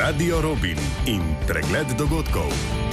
Radio Robin in pregled dogodkov.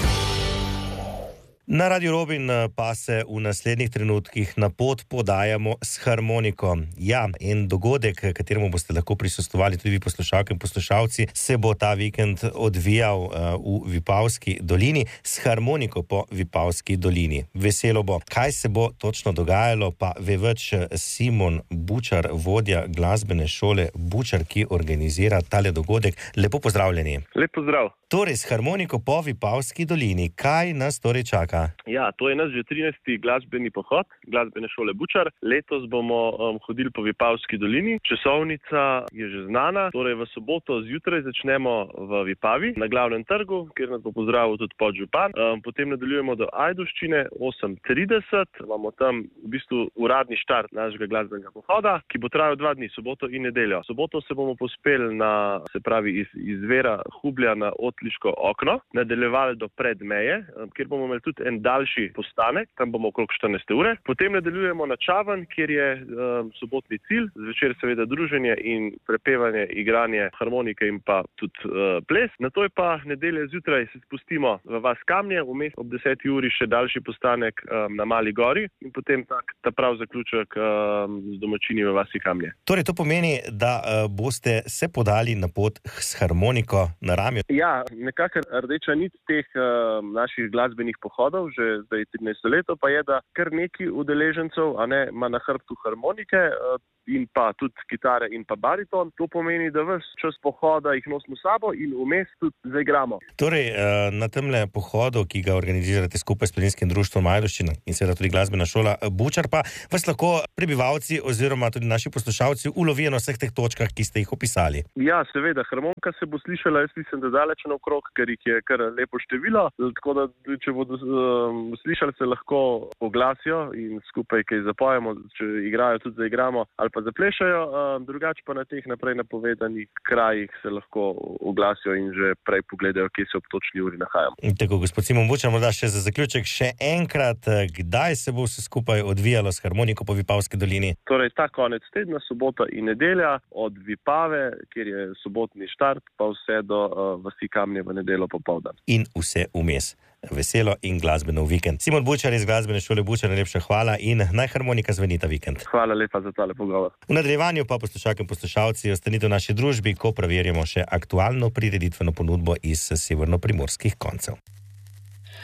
Na Radio Robin pa se v naslednjih trenutkih na pot podajamo s harmoniko. Ja, en dogodek, kateremu boste lahko prisostvovali tudi vi poslušalke in poslušalci, se bo ta vikend odvijal v Vipavski dolini s harmoniko po Vipavski dolini. Veselo bo. Kaj se bo točno dogajalo, pa ve več Simon Bučar, vodja glasbene šole Bučar, ki organizira tale dogodek. Lepo pozdravljeni. Lep pozdrav. Torej, s harmoniko po Vipavski dolini. Kaj nas torej čaka? Ja, to je naš že 13. glasbeni pohod glasbene šole Bučar. Letos bomo hodili po Vipavski dolini. Časovnica je že znana. Torej, v soboto zjutraj začnemo v Vipavi na glavnem trgu, kjer nas bo pozdravil tudi podžupan. Potem nadaljujemo do Ajdovščine 8:30. Imamo tam v bistvu uradni štart našega glasbenega pohoda, ki bo trajal 2 dni, soboto in nedeljo. Soboto se bomo pospeli iz Vera Hublja na Otliško okno, nadaljevali do Predmeje, kjer bomo imeli tudi en daljši postanek, tam bomo okrog 14 ure. Potem nadaljujemo na Čavan, kjer je sobotni cilj, zvečer seveda druženje in prepevanje, igranje harmonike in pa tudi ples. Nato je pa nedelje zjutraj se spustimo v vas Kamnje, vmes ob 10. uri še daljši postanek na Mali gori in potem ta prav zaključek z domačini v vasi Kamnje. Torej, to pomeni, da boste se podali na pot s harmoniko na ramiu? Ja, nekako rdeča nit teh naših glasbenih pohodov, že zdaj 13 leto, pa je, da kar nekaj udeležencev ima na hrbtu harmonike in pa tudi kitare in pa bariton. To pomeni, da ves čas pohoda jih nosimo sabo in vmes tudi zaigramo. Torej, na temle pohodu, ki ga organizirate skupaj s Planinskim društvom Ajdovščina in seveda tudi glasbena šola Bučar, pa vas lahko prebivalci oziroma tudi naši poslušalci ulovijo na vseh teh točkah, ki ste jih opisali. Ja, seveda, harmonika se bo slišala, jaz mislim, da daleč naokrog, ker jih je kar lepo število, tako da če bodo slišali, se lahko oglasijo in skupaj kaj zapojemo, če igrajo, tudi zaigramo ali pa zaplešajo, drugače pa na teh naprej napovedanih krajih se lahko oglasijo in že prej pogledajo, kje se ob točni uri nahajamo. Tako, gospod Simon Bučar, morda še za zaključek še enkrat, kdaj se bo vse skupaj odvijalo s harmoniko po Vipavski dolini? Torej, ta konec tedna, sobota in nedelja, od Vipave, kjer je sobotni štart, pa vse do vasi Kamnje v nedeljo popoldan. In vse vmes. Veselo in glasbeno v vikend. Simon Bučar iz glasbene šole Bučar, najlepša hvala in naj harmonika zveni ta vikend. Hvala lepa za tale pogovor. V nadaljevanju pa poslušalke in poslušalci ostanite v naši družbi, ko preverjamo še aktualno prireditveno ponudbo iz severnoprimorskih koncev.